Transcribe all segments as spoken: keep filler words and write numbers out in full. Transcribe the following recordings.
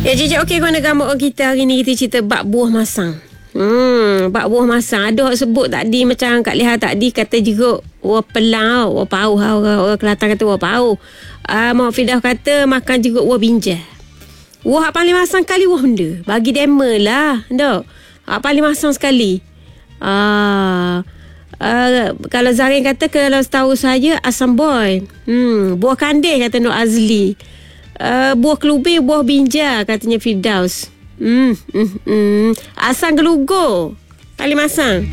Ya, Cik, okey guna gambar kita hari ni kita cerita bab buah masang. Hmm, bab buah masang. Ada orang sebut tadi macam Kak Liha tadi kata jeruk buah pelang, buah pauh, orang, orang Kelantan kata buah pauh. Ah, uh, Mak Fidah kata makan jeruk buah binjai. Buah paling masang kali buah benda. Bagi demo lah, ndak. Hak paling masang sekali. Ah, uh, kalau Zarin kata kalau setahu saya asam boy. Hmm, buah kandih kata Nur Azli. Uh, buah kelubi, buah binja katanya Firdaus. Hmm, hmm, hmm. Asam gelugur paling masang.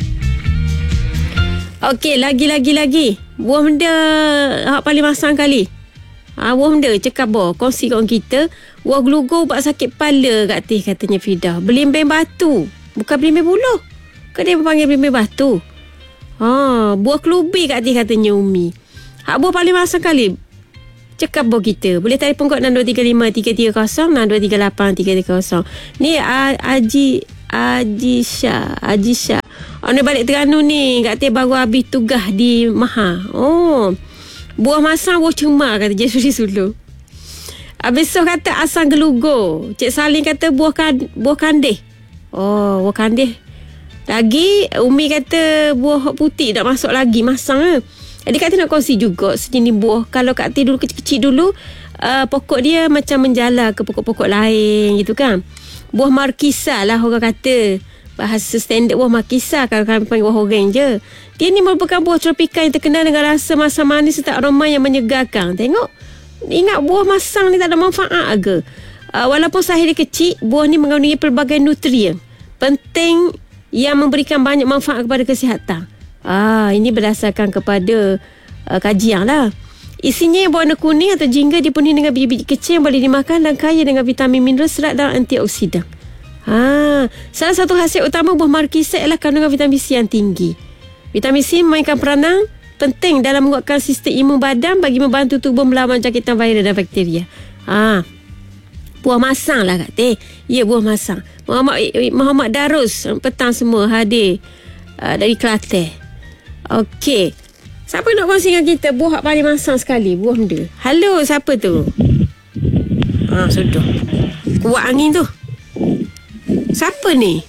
Okey, lagi-lagi lagi. Buah benda hak paling masang kali. Ah, buah benda cakap boh, kongsi kat kita. Buah gelugur buat sakit kepala kat teh katanya Firdaus. Belimbing batu. Bukan belimbing buluh. Ke dia panggil belimbing batu? Ha, buah kelubi kat teh katanya Umi. Hak buah paling masang kali. Cekap bos kita. Boleh telefon kat enam dua tiga lima tiga tiga kosong, enam dua tiga lapan tiga tiga kosong. Ni Haji Haji Syah, Haji Syah. Orang balik Terengganu ni, kat teh baru habis tugas di Maha. Oh. Buah masang, buah cemar kata Jesuri Sulu. Habis so kata asam gelugur. Cik Salim kata buah kan, buah kandih. Oh, buah kandih. Lagi Umi kata buah putih tak masuk lagi masang eh. Jadi Kak Teh nak kongsi juga sejenis buah. Kalau Kak Teh dulu kecil-kecil dulu, uh, pokok dia macam menjala ke pokok-pokok lain gitu kan. Buah markisa lah orang kata. Bahasa standard buah markisa kalau kami panggil buah orang je. Dia ni merupakan buah tropika yang terkenal dengan rasa masam manis serta aroma yang menyegarkan. Tengok, ingat buah masang ni tak ada manfaat ke? Uh, walaupun sahih dia kecil, buah ni mengandungi pelbagai nutrien penting yang memberikan banyak manfaat kepada kesihatan. Ah, ini berdasarkan kepada uh, kajian lah. Isinya yang berwarna kuning atau jingga dipenuhi dengan biji-biji kecil yang boleh dimakan dan kaya dengan vitamin, mineral, serat dan antioksidan. Ah, salah satu khasiat utama buah markisa ialah kandungan vitamin C yang tinggi. Vitamin C memainkan peranan penting dalam menguatkan sistem imun badan bagi membantu tubuh melawan jangkitan virus dan bakteria. Ah, buah masang lah Kak Teh. Ya, buah masang. Muhammad Muhammad Darus petang semua hadir uh, dari Kelantan. Okey. Siapa nak kongsi dengan kita buah paling masang sekali, buah benda? Halo, siapa tu? Ah, sudah. Kuat angin tu. Siapa ni?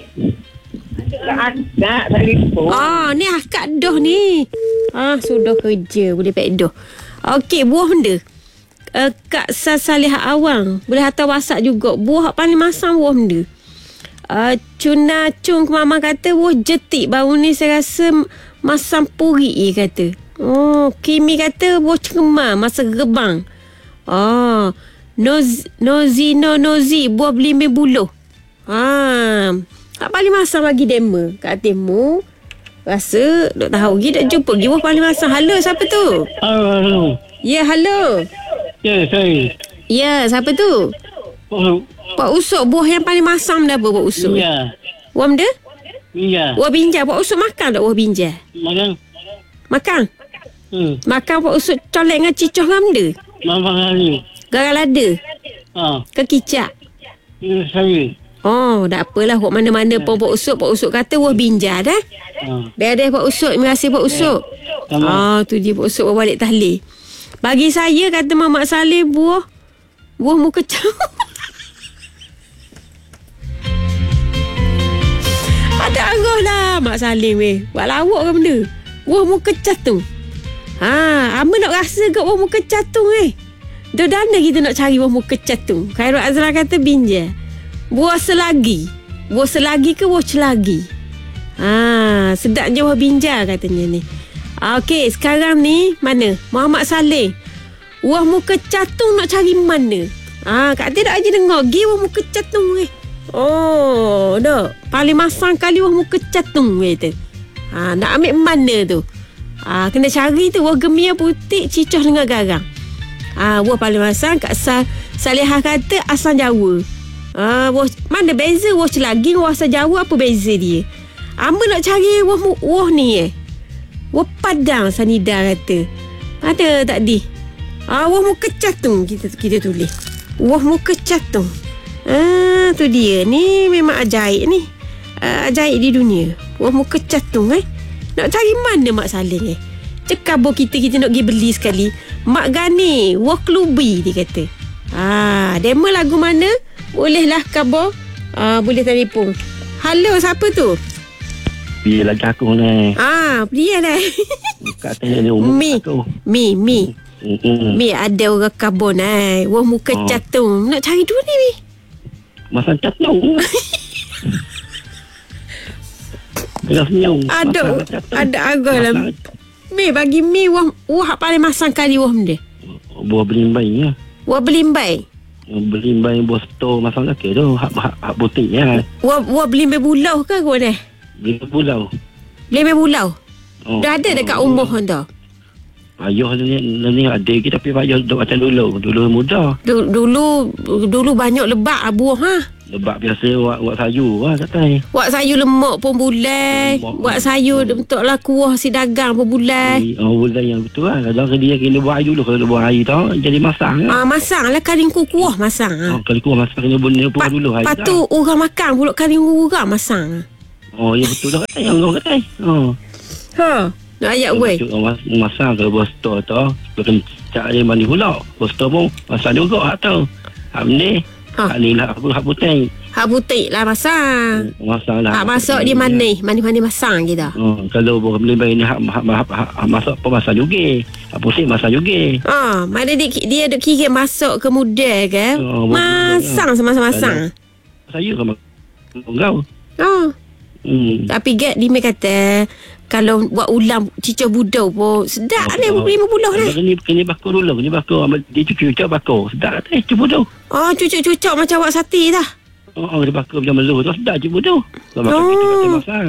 Akak telefon. Ah, ni akak doh ni. Ah, sudah kerja, boleh pakai doh. Okey, buah benda. Uh, Kak Salihah Awang boleh hantar WhatsApp juga. Buah paling masang buah benda. Uh, Cuna Cung ke Mama kata buah jetik baru ni saya rasa masam puri eh, kata. Oh, Kimi kata buah cengkemar masa gerbang. Oh, Noz, Nozi no Nozi buah belimbing buluh. Ha, tak paling masam bagi demo kat Timur. Rasa tak tahu lagi tak jumpa lagi buah paling masam. Halo, siapa tu? Halo, halo. Ya, halo. Ya, saya. Ya, siapa tu? Oh, Pak Usuk, buah yang paling masam dah apa Pak Usuk? ya. Buah benda? Ya. Buah binjai. Pak Usuk makan tak buah binjai? Makan. Makan? Hmm. Makan Pak Usuk colek dengan cicoh dengan benda? Makan kali. Garang lada? Ah, Ke kicap? ya, saya. Oh, tak apalah. Kok mana-mana pun Pak Usuk. Pak Usuk kata buah binjai dah. Ah. Dah-dah Pak Usuk. Terima kasih Pak Usuk. Sama. Ah, tu dia Pak Usuk bawa balik tahlil. Bagi saya kata Mamat Saleh buah buah muka cam. Ada arah lah Mak Salim weh. Buat lawak ke benda. Buah muka catung. Ha, Ama nak rasa kat buah muka catung eh. Dah dana kita nak cari buah muka catung. Khairul Azra kata binjai. Buah selagi. Buah selagi ke buah celagi? Ha, sedapnya buah binjai katanya ni. Okey, sekarang ni mana? Muhammad Saleh. Buah muka catung nak cari mana? Ah, Kak Teh dah aja dengar. Gi buah muka catung eh. Oh, dah. Paling masang kali buah muka catung weh tu. Ha, nak ambil mana tu? Ah, kena cari tu buah gemia putih cicoh dengan garang. Ah, buah paling masang Kak Sal Salihah kata asam Jawa. Ah, buah mana beza buah celagi dengan asam Jawa, apa beza dia? Amba nak cari buah buah ni eh. Buah Padang Sanida kata. Ada tak di? Ah, buah muka catung kita kita tulis. Buah muka catung. Ah, tu dia. Ni memang ajaib ni. Uh, ajaib di dunia. Buah muka catung eh. Nak cari mana Mak Saleh eh? Cekap buah kita kita nak pergi beli sekali. Mak Gani, buah kelubi dia kata. Ah, demo lagu mana? Bolehlah khabar. Ah, boleh telefon. Halo, siapa tu? Dia lagi aku ni. Ah, dia lah. Kat tanya ni umur Mi. aku. Mi, Mi. Hmm. Mi ada orang karbon ai. Wah muka Oh. catung. Nak cari dua ni, Mi. Masa catung. Tengah senyum. Ada Masa catung. ada agak lah. Masa- Mi bagi Mi wah wah paling masang kali wah dia. Buah belimbai ya. Wah belimbai. Belimbai buah store masang kaki tu. Hak hak, hak butik ya. Wah wah belimbai bulau ke kau ni? Belimbai pulau. Belimbai bulau. Oh. Dah ada dekat Oh. umur tu. Payah ni, ni ada kita tapi payah duk macam dulu. Dulu muda. Dulu dulu, dulu banyak lebak buah ha. Lebak biasa buat, buat sayur lah katai. Buat sayur lemak pun bulan. Lemak. Buat sayur bentuk lah kuah si dagang pun bulan. Oh, bulan yang betul lah. Kadang dia kena buat air dulu. Kalau buat air tau, jadi masang lah. Ah masang lah karing kuah masang. Oh, kalau kuah masang kena benda buah Pa- dulu air Lepas tu orang makan pulak karing orang masang. Oh, ya betul lah katai. Yang orang katai. Oh. Ha. Nak ayat weh. Orang masang kalau buat store tu. Dia kena cak dia mandi pula. Buat store pun masang juga hak tu. Hak ni. Ha. Hak ni lah. Aku hak putih. Hak butik lah masang. Masang lah. Hak masuk dia mani. Mani-mani masang kita. Oh, kalau buat beli bayi ni hak, hak, hak, hak, hak masuk apa masang juga. Hak pusing masang juga. Ah, mana dia dia ada kira masuk ke muda ke? Oh, Masang semasa-masang. Saya kan kau. Ah. Hmm. Tapi get dia kata kalau buat ulam cicak budau pun sedap Oh, ni oh. lima puluh ni. Kini kini bakar dulu, kini bakar. Dia cucuk-cucuk bakar. Sedap tak? Cuba tu. Oh, cucuk-cucuk macam awak sate dah. Oh, oh, dia bakar macam melu tu. Sedap cuba tu. Kalau makan Oh. kita kata masang.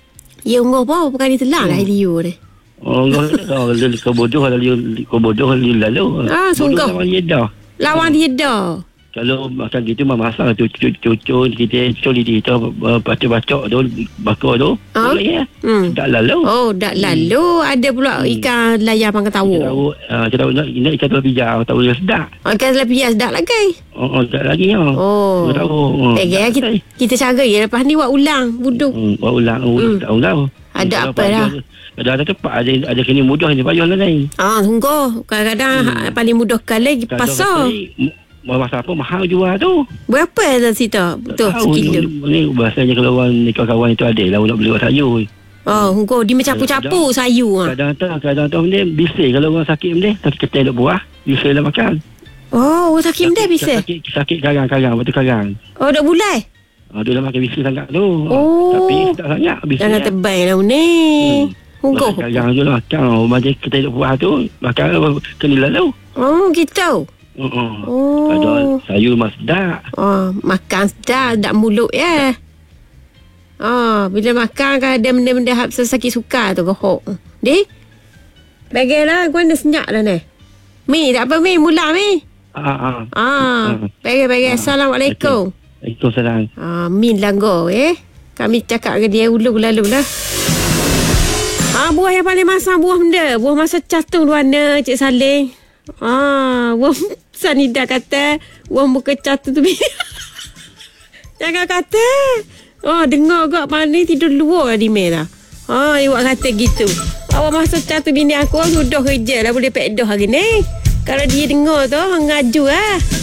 Ya ngah apa bukan dia telang lah Elio ni. Oh, kau kau kau bodoh kalau dia kau bodoh kalau dia lalu. Ah, sungguh. Bodoh dia dah. Lawan dia dah. Kalau makan gitu mah masak tu cucuk-cucuk kita coli dia tu baca-baca tu bakar tu. Ah? Boleh ya. Hmm. Tak lalu. Oh, dak lalu ada pula ikan layar pangkat Kita tahu. tahu, ah, kita tahu nak nak ikan tu pijau, tahu dia sedap. Ikan lebih sedap lagi. Oh, oh tak lagi ya. Oh. Kita tahu. Oh, Eh, okay, kita, kita cara ya lepas ni buat ulang buduk. Hmm, buat ulang, ulang tak tahu. Ada Kalau apa payah, dah? Ada ada tempat ada ada kini mudah ni payah lah ni. Ah, sungguh. Kadang-kadang hmm. paling mudah kali pasar. Mau masak apa mahal jual tu. Berapa dah situ? Betul, sekilo. Ni bahasanya kalau orang ni kawan-kawan itu ada lah nak beli buat sayur. Oh, sungguh. Dia mencampur-campur sayur. Ha. Kadang-kadang kadang-kadang ni bising kalau orang sakit ni sakit ketel duk buah, bising lah makan. Oh, orang sakit dah bisa. Sakit sakit karang-karang, betul karang. Oh, dah bulai? Ah, dia dah makan bising sangat tu. Oh. Tapi tak sangat bising. Jangan tebal lah ni. Sungguh. Karang tu lah. Karang macam ketel duk buah tu, makan kena lalu. Oh, gitu. Oh. Oh. Ada sayur mas sedap. Oh, makan sedap, sedap mulut ya. Oh, bila makan kan ada benda-benda hab sakit suka tu kohok. Di? Bagilah gua nak senyap dah ni. Mi, tak apa Mi, mula Mi. Ah ah. Ah, bagi-bagi. Assalamualaikum. Waalaikumsalam. Ah, min langgo eh. Kami cakap dengan dia ulung lalu lah. Ah, buah yang paling masam buah benda. Buah masa catung warna Cik Saleh. Ah, buah Sanida kata buah muka catung tu. Jangan kata. Oh, dengar kak panik tidur luar di merah. Ah, awak kata gitu. Awak masa catung bini aku sudah kerja lah boleh pekdah hari ni. Kalau dia dengar tu ngaju ah.